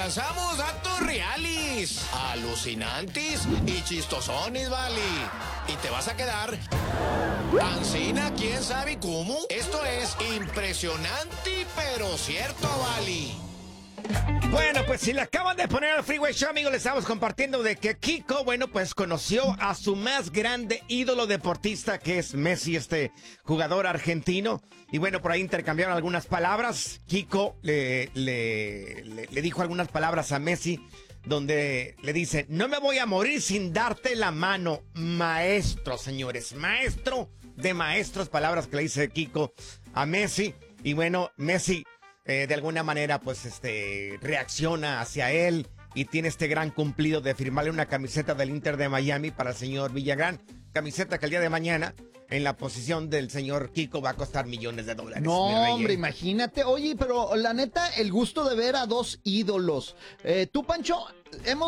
lanzamos datos reales, alucinantes y chistosones, vale. Y te vas a quedar ancina, quién sabe cómo. Esto es impresionante, pero cierto, vale. Bueno, pues si le acaban de poner al Freeway Show, amigos, les estamos compartiendo de que Kiko, bueno, pues conoció a su más grande ídolo deportista, que es Messi, este jugador argentino. Y bueno, por ahí intercambiaron algunas palabras. Kiko le dijo algunas palabras a Messi, donde le dice: no me voy a morir sin darte la mano, maestro, señores. Maestro de maestros, palabras que le dice Kiko a Messi. Y bueno, Messi de alguna manera pues reacciona hacia él y tiene este gran cumplido de firmarle una camiseta del Inter de Miami para el señor Villagrán. Camiseta que el día de mañana, en la posición del señor Kiko, va a costar millones de dólares. No, hombre, imagínate. Oye, pero la neta, el gusto de ver a dos ídolos. Tú, Pancho, hemos